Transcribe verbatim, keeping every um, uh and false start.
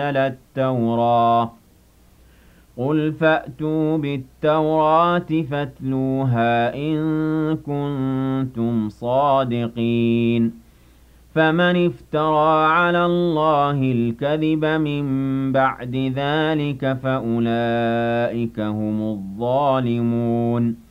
التوراة قل فأتوا بالتوراة فاتلوها إن كنتم صادقين فمن افترى على الله الكذب من بعد ذلك فأولئك هم الظالمون